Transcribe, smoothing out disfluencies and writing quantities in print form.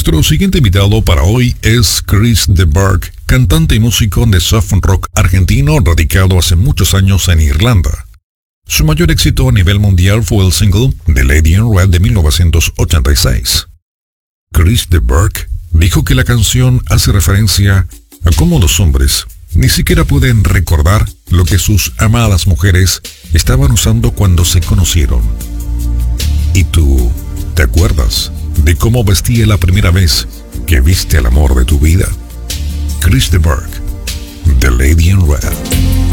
Nuestro siguiente invitado para hoy es Chris de Burgh, cantante y músico de soft rock argentino radicado hace muchos años en Irlanda. Su mayor éxito a nivel mundial fue el single The Lady in Red de 1986. Chris de Burgh dijo que la canción hace referencia a cómo los hombres ni siquiera pueden recordar lo que sus amadas mujeres estaban usando cuando se conocieron. ¿Y tú, te acuerdas de cómo vestía la primera vez que viste al amor de tu vida? Chris de Burgh, The Lady in Red.